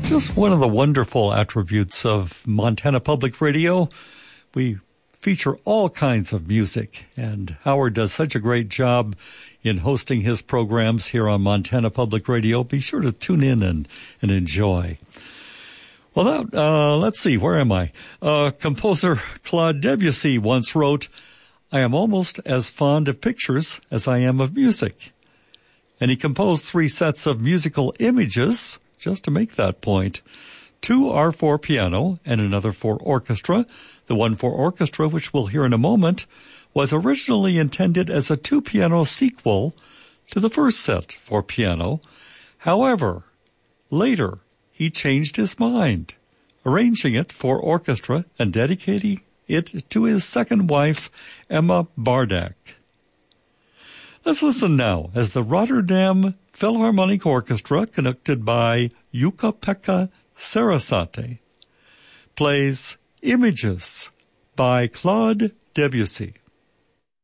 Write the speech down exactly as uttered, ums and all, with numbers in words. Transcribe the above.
Just one of the wonderful attributes of Montana Public Radio. We feature all kinds of music, and Howard does such a great job in hosting his programs here on Montana Public Radio. Be sure to tune in and, and enjoy. Well, that, uh, let's see, where am I? Uh, composer Claude Debussy once wrote, "I am almost as fond of pictures as I am of music." And he composed three sets of musical images just to make that point. Two are for piano and another for orchestra. The one for orchestra, which we'll hear in a moment, was originally intended as a two-piano sequel to the first set for piano. However, later he changed his mind, arranging it for orchestra and dedicating it to his second wife, Emma Bardak. Let's listen now as the Rotterdam Philharmonic Orchestra, conducted by Jukka-Pekka Sarasate, plays Images by Claude Debussy.